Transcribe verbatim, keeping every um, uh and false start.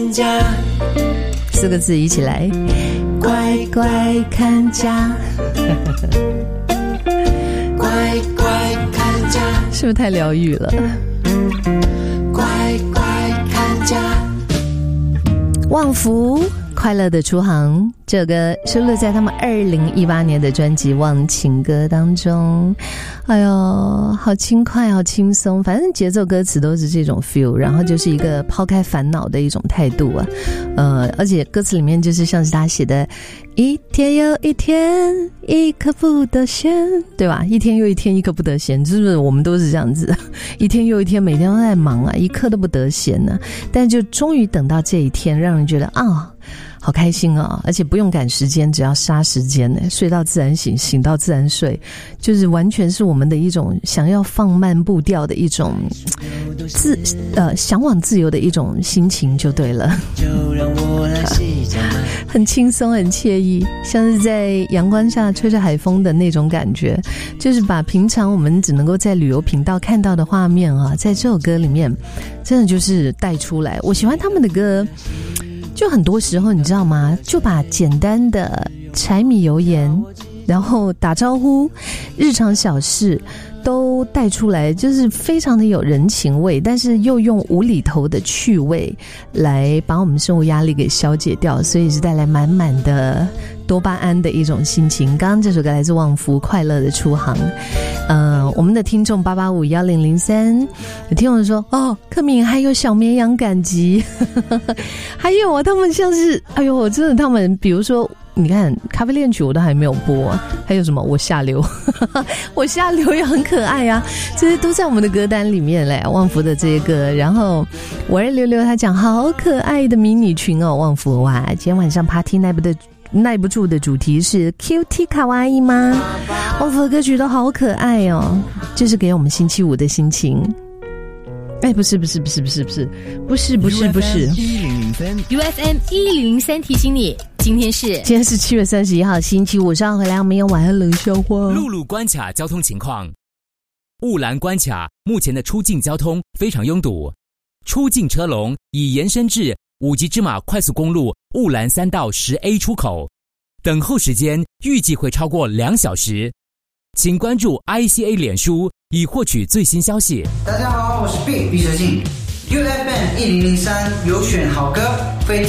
四个字一起来，乖乖看家。乖乖看家，是不是太疗愈了？乖乖看家。旺福快乐的出航，这首歌收录在他们二零一八年的专辑《忘情歌》当中。哎呦，好轻快，好轻松，反正节奏歌词都是这种 feel， 然后就是一个抛开烦恼的一种态度啊。呃，而且歌词里面就是像是他写的，一天又一天，一刻不得闲，对吧？一天又一天，一刻不得闲，是不是？我们都是这样子，一天又一天，每天都在忙啊，一刻都不得闲呢、啊。但就终于等到这一天，让人觉得啊。好开心啊！而且不用赶时间，只要杀时间呢，睡到自然醒，醒到自然睡，就是完全是我们的一种想要放慢步调的一种自呃向往自由的一种心情，就对了。就让我来细讲吧，很轻松，很惬意，像是在阳光下吹着海风的那种感觉，就是把平常我们只能够在旅游频道看到的画面啊，在这首歌里面，真的就是带出来。我喜欢他们的歌。就很多时候你知道吗，就把简单的柴米油盐然后打招呼日常小事都带出来，就是非常的有人情味，但是又用无厘头的趣味来把我们生活压力给消解掉，所以是带来满满的多巴胺的一种心情。刚刚这首歌来自旺福快乐的出航。呃，我们的听众八八五一零零三有听众说，哦，柯敏还有小绵羊赶集还有啊，他们像是哎呦真的他们比如说你看咖啡恋曲我都还没有播、啊、还有什么我下流我下流也很可爱啊，这些都在我们的歌单里面嘞，旺福的这些歌。然后我二六六他讲好可爱的迷你裙哦，旺福哇，今天晚上 party 耐不的耐不住的主题是 cutie 卡哇伊吗？旺福的歌曲都好可爱哦，就是给我们星期五的心情。哎，不是不是不是不是不是不是不是不是 U F M 一零零三提醒你，今天是今天是七月三十一号星期五，上回来我们有晚安冷笑话。 陆路关卡交通情况，雾兰关卡目前的出境交通非常拥堵，出境车龙已延伸至五级芝马快速公路雾兰三道十 A 出口，等候时间预计会超过两小时，请关注 I C A 脸书以获取最新消息。 大家好，我是 B 毕哲信 ，U F M 一零零三有选好歌，非